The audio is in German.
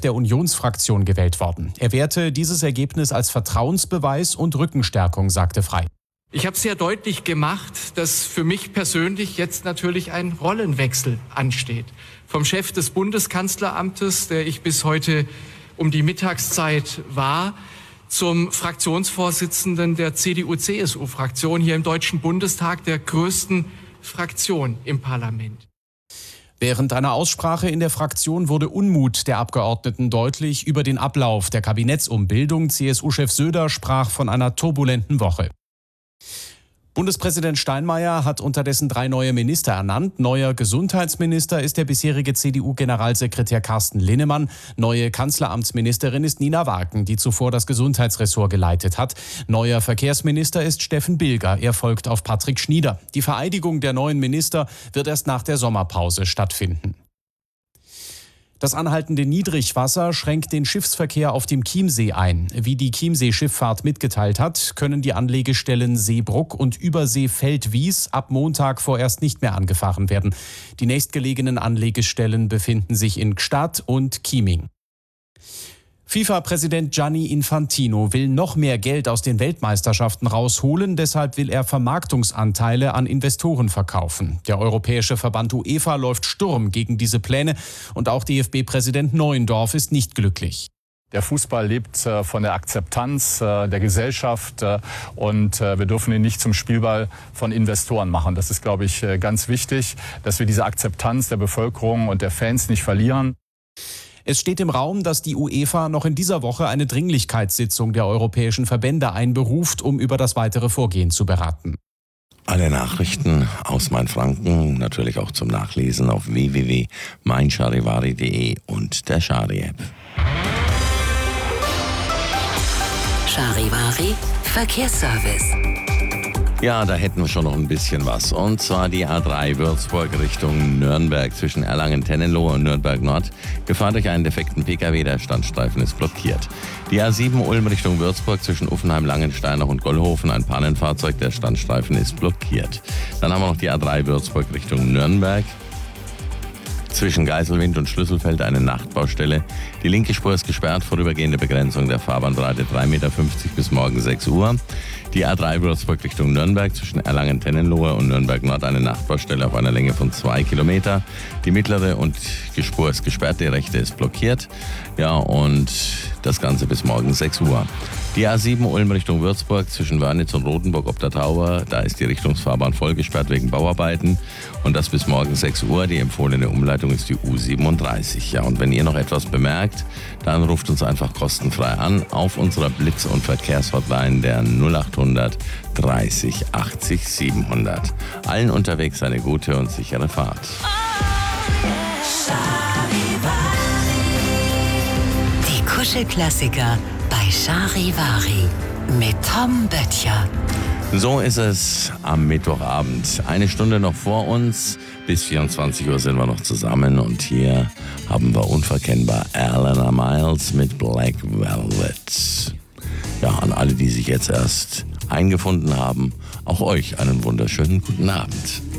der Unionsfraktion gewählt worden. Er werte dieses Ergebnis als Vertrauensbeweis und Rückenstärkung, sagte Frey. Ich habe sehr deutlich gemacht, dass für mich persönlich jetzt natürlich ein Rollenwechsel ansteht. Vom Chef des Bundeskanzleramtes, der ich bis heute um die Mittagszeit war, zum Fraktionsvorsitzenden der CDU-CSU-Fraktion hier im Deutschen Bundestag, der größten Fraktion im Parlament. Während einer Aussprache in der Fraktion wurde Unmut der Abgeordneten deutlich über den Ablauf der Kabinettsumbildung. CSU-Chef Söder sprach von einer turbulenten Woche. Bundespräsident Steinmeier hat unterdessen 3 neue Minister ernannt. Neuer Gesundheitsminister ist der bisherige CDU-Generalsekretär Carsten Linnemann. Neue Kanzleramtsministerin ist Nina Wagen, die zuvor das Gesundheitsressort geleitet hat. Neuer Verkehrsminister ist Steffen Bilger. Er folgt auf Patrick Schnieder. Die Vereidigung der neuen Minister wird erst nach der Sommerpause stattfinden. Das anhaltende Niedrigwasser schränkt den Schiffsverkehr auf dem Chiemsee ein. Wie die Chiemsee-Schifffahrt mitgeteilt hat, können die Anlegestellen Seebruck und Übersee-Feldwies ab Montag vorerst nicht mehr angefahren werden. Die nächstgelegenen Anlegestellen befinden sich in Gstaad und Chieming. FIFA-Präsident Gianni Infantino will noch mehr Geld aus den Weltmeisterschaften rausholen. Deshalb will er Vermarktungsanteile an Investoren verkaufen. Der europäische Verband UEFA läuft Sturm gegen diese Pläne. Und auch DFB-Präsident Neuendorf ist nicht glücklich. Der Fußball lebt von der Akzeptanz der Gesellschaft und wir dürfen ihn nicht zum Spielball von Investoren machen. Das ist, glaube ich, ganz wichtig, dass wir diese Akzeptanz der Bevölkerung und der Fans nicht verlieren. Es steht im Raum, dass die UEFA noch in dieser Woche eine Dringlichkeitssitzung der europäischen Verbände einberuft, um über das weitere Vorgehen zu beraten. Alle Nachrichten aus Mainfranken natürlich auch zum Nachlesen auf www.meincharivari.de und der Chari-App. Charivari Verkehrsservice. Ja, da hätten wir schon noch ein bisschen was. Und zwar die A3 Würzburg Richtung Nürnberg zwischen Erlangen-Tennenlohe und Nürnberg-Nord. Gefahr durch einen defekten Pkw, der Standstreifen ist blockiert. Die A7 Ulm Richtung Würzburg zwischen Uffenheim, Langensteinach und Gollhofen. Ein Pannenfahrzeug, der Standstreifen ist blockiert. Dann haben wir noch die A3 Würzburg Richtung Nürnberg. Zwischen Geiselwind und Schlüsselfeld eine Nachtbaustelle. Die linke Spur ist gesperrt, vorübergehende Begrenzung der Fahrbahnbreite 3,50 Meter bis morgen 6 Uhr. Die A3 Würzburg Richtung Nürnberg zwischen Erlangen-Tennenlohe und Nürnberg-Nord eine Nachtbaustelle auf einer Länge von 2 Kilometer. Die mittlere und die Spur ist gesperrt, die rechte ist blockiert. Ja, und das Ganze bis morgen 6 Uhr. Die A7 Ulm Richtung Würzburg zwischen Wörnitz und Rothenburg ob der Tauber. Da ist die Richtungsfahrbahn voll gesperrt wegen Bauarbeiten. Und das bis morgen 6 Uhr. Die empfohlene Umleitung ist die U37. Ja, und wenn ihr noch etwas bemerkt, dann ruft uns einfach kostenfrei an auf unserer Blitz- und Verkehrshotline der 0800 30 80 700. Allen unterwegs eine gute und sichere Fahrt. Die Kuschelklassiker bei Charivari mit Tom Böttcher. So ist es am Mittwochabend. Eine Stunde noch vor uns. Bis 24 Uhr sind wir noch zusammen. Und hier haben wir unverkennbar Alana Miles mit Black Velvet. Ja, an alle, die sich jetzt erst eingefunden haben, auch euch einen wunderschönen guten Abend.